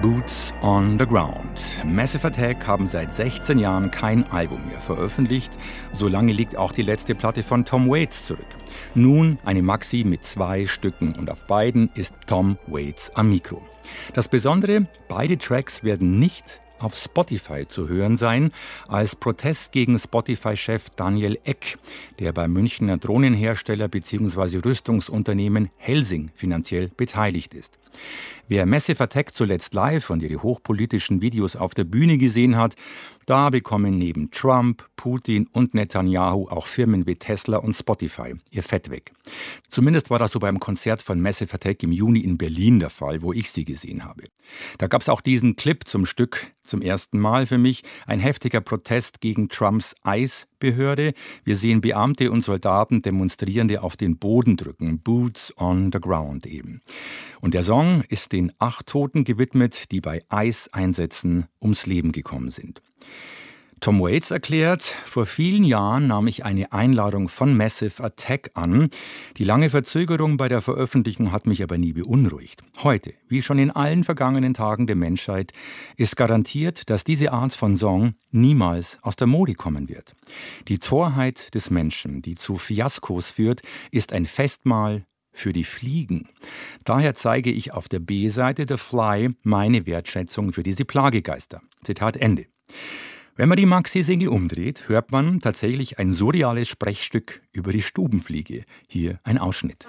Boots on the Ground. Massive Attack haben seit 16 Jahren kein Album mehr veröffentlicht. So lange liegt auch die letzte Platte von Tom Waits zurück. Nun eine Maxi mit 2 Stücken und auf beiden ist Tom Waits am Mikro. Das Besondere, beide Tracks werden nicht auf Spotify zu hören sein, als Protest gegen Spotify-Chef Daniel Ek, der beim Münchner Drohnenhersteller bzw. Rüstungsunternehmen Helsing finanziell beteiligt ist. Wer Massive Attack zuletzt live und ihre hochpolitischen Videos auf der Bühne gesehen hat, da bekommen neben Trump, Putin und Netanyahu auch Firmen wie Tesla und Spotify ihr Fett weg. Zumindest war das so beim Konzert von Massive Attack im Juni in Berlin der Fall, wo ich sie gesehen habe. Da gab es auch diesen Clip zum Stück zum ersten Mal für mich, ein heftiger Protest gegen Trumps ICE-Behörde. Wir sehen Beamte und Soldaten Demonstrierende auf den Boden drücken, Boots on the Ground eben. Und der Song ist den 8 Toten gewidmet, die bei ICE-Einsätzen ums Leben gekommen sind. Tom Waits erklärt, vor vielen Jahren nahm ich eine Einladung von Massive Attack an. Die lange Verzögerung bei der Veröffentlichung hat mich aber nie beunruhigt. Heute, wie schon in allen vergangenen Tagen der Menschheit, ist garantiert, dass diese Art von Song niemals aus der Mode kommen wird. Die Torheit des Menschen, die zu Fiaskos führt, ist ein Festmahl für die Fliegen. Daher zeige ich auf der B-Seite The Fly meine Wertschätzung für diese Plagegeister. Zitat Ende. Wenn man die Maxi-Single umdreht, hört man tatsächlich ein surreales Sprechstück über die Stubenfliege. Hier ein Ausschnitt.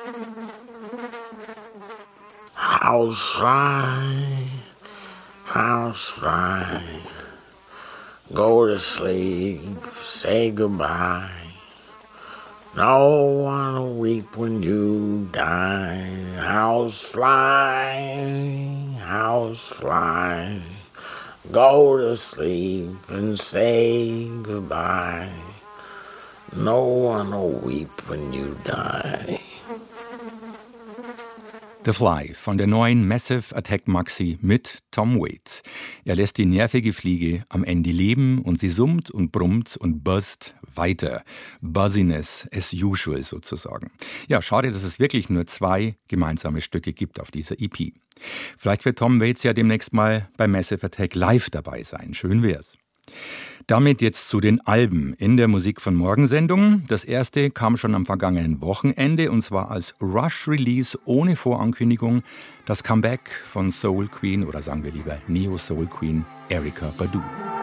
Housefly, housefly, go to sleep, say goodbye. No one will weep when you die. Housefly, housefly, go to sleep and say goodbye. No one will weep when you die. The Fly von der neuen Massive Attack Maxi mit Tom Waits. Er lässt die nervige Fliege am Ende leben und sie summt und brummt und buzzt weiter. Buzziness as usual sozusagen. Ja, schade, dass es wirklich nur 2 gemeinsame Stücke gibt auf dieser EP. Vielleicht wird Tom Waits ja demnächst mal bei Massive Attack live dabei sein. Schön wär's. Damit jetzt zu den Alben in der Musik von Morgensendung. Das erste kam schon am vergangenen Wochenende und zwar als Rush-Release ohne Vorankündigung. Das Comeback von Soul Queen oder sagen wir lieber Neo-Soul Queen Erykah Badu.